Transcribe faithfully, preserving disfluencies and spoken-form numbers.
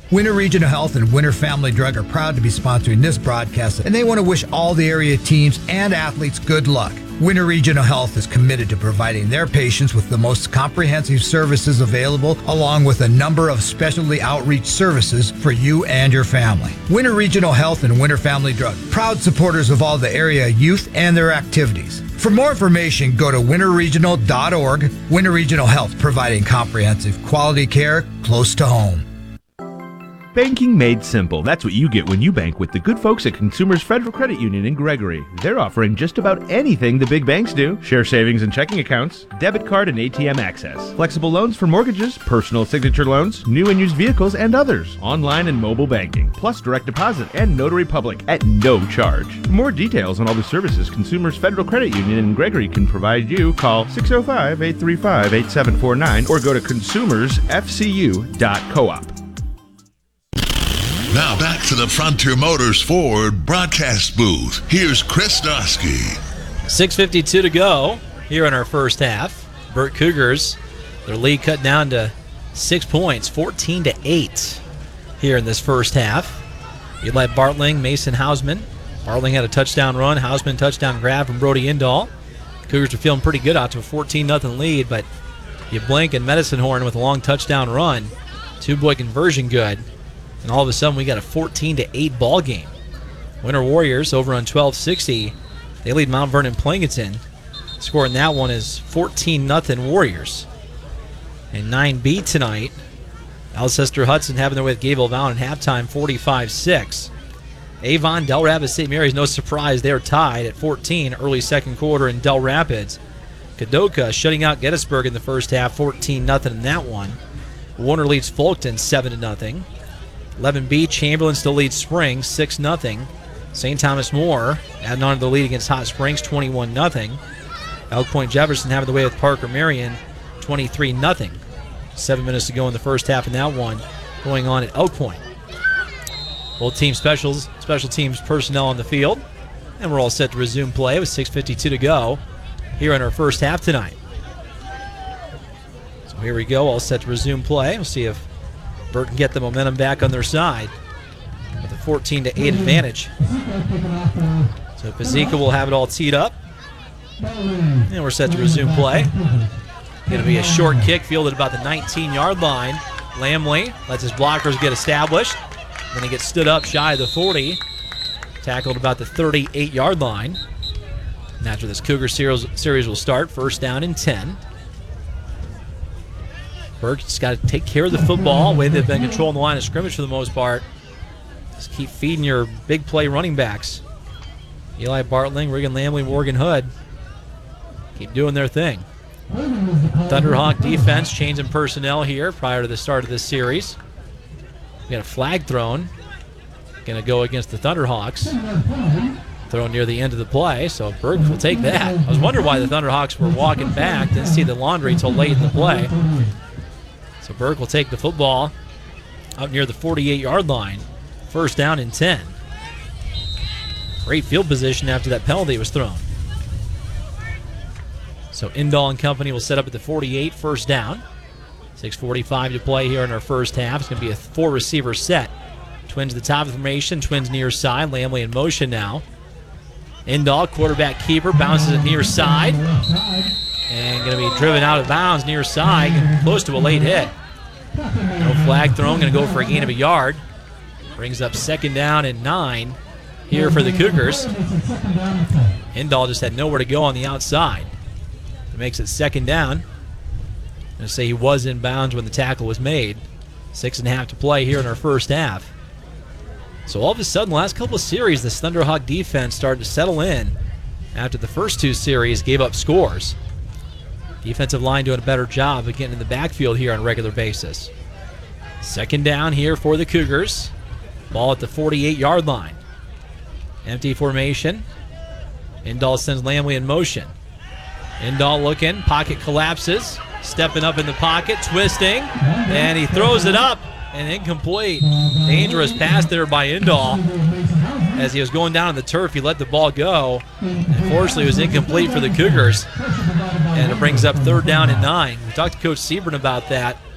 Winter Regional Health and Winter Family Drug are proud to be sponsoring this broadcast, and they want to wish all the area teams and athletes good luck. Winter Regional Health is committed to providing their patients with the most comprehensive services available, along with a number of specialty outreach services for you and your family. Winter Regional Health and Winter Family Drug, proud supporters of all the area youth and their activities. For more information, go to winter regional dot org. Winter Regional Health, providing comprehensive quality care close to home. Banking made simple. That's what you get when you bank with the good folks at Consumers Federal Credit Union in Gregory. They're offering just about anything the big banks do. Share savings and checking accounts, debit card and A T M access, flexible loans for mortgages, personal signature loans, new and used vehicles, and others. Online and mobile banking, plus direct deposit and notary public at no charge. For more details on all the services Consumers Federal Credit Union in Gregory can provide you, call six oh five, eight three five, eight seven four nine or go to consumers f c u dot coop. Now back to the Frontier Motors Ford broadcast booth. Here's Chris Dosky. six fifty-two to go here in our first half. Burt Cougars, their lead cut down to six points, fourteen to eight here in this first half. Eli Bartling, Mason Hausman. Bartling had a touchdown run. Hausman touchdown grab from Brody Indahl. Cougars are feeling pretty good out to a fourteen nothing lead, but you blink and Medicine Horn with a long touchdown run. Two-point conversion good. And all of a sudden, we got a fourteen to eight ball game. Winter Warriors over on twelve sixty. They lead Mount Vernon Plankinton. Score in that one is fourteen nothing Warriors. And nine B tonight, Alcester Hudson having their way with Gayville Valley in halftime, forty-five six. Avon, Del Rapids, Saint Mary's, no surprise. They're tied at fourteen early second quarter in Del Rapids. Kadoka shutting out Gettysburg in the first half, fourteen nothing in that one. Warner leads Fulton seven to nothing. eleven B, Chamberlain still leads Springs six nothing. Saint Thomas More adding on to the lead against Hot Springs twenty-one nothing. Elk Point Jefferson having the way with Parker Marion twenty-three nothing. Seven minutes to go in the first half in that one going on at Elk Point. Both team specials, special teams personnel on the field. And we're all set to resume play with six fifty-two to go here in our first half tonight. So here we go, all set to resume play. We'll see if Burt can get the momentum back on their side with a fourteen to eight advantage. So Pazika will have it all teed up. And we're set to resume play. Going to be a short kick fielded about the nineteen-yard line. Lamley lets his blockers get established. Then he gets stood up shy of the forty. Tackled about the thirty-eight-yard line. And after this Cougar series, series will start, first down and ten. Burke's got to take care of the football. The way they've been controlling the line of scrimmage for the most part. Just keep feeding your big play running backs. Eli Bartling, Regan Lamley, Morgan Hood. Keep doing their thing. Thunderhawk defense changing personnel here prior to the start of this series. We got a flag thrown. Going to go against the Thunderhawks. Thrown near the end of the play, so Burke will take that. I was wondering why the Thunderhawks were walking back. Didn't see the laundry until late in the play. So Burke will take the football out near the forty-eight-yard line. First down and ten. Great field position after that penalty was thrown. So Indahl and company will set up at the forty-eight, first down. six forty-five to play here in our first half. It's going to be a four-receiver set. Twins at the top of the formation, Twins near side. Lamley in motion now. Indahl, quarterback keeper, bounces it near side. And going to be driven out of bounds near side, and close to a late hit. No flag thrown, going to go for a gain of a yard. Brings up second down and nine here for the Cougars. Indahl just had nowhere to go on the outside. It makes it second down. I'm going to say he was in bounds when the tackle was made. Six and a half to play here in our first half. So all of a sudden, the last couple of series, this Thunderhawk defense started to settle in after the first two series gave up scores. Defensive line doing a better job of getting in the backfield here on a regular basis. Second down here for the Cougars. Ball at the forty-eight-yard line. Empty formation. Indahl sends Lamley in motion. Indahl looking, pocket collapses. Stepping up in the pocket, twisting, and he throws it up, and incomplete. Dangerous pass there by Indahl. As he was going down on the turf, he let the ball go. Unfortunately, it was incomplete for the Cougars. And it brings up third down and nine. We talked to Coach Sebring about that.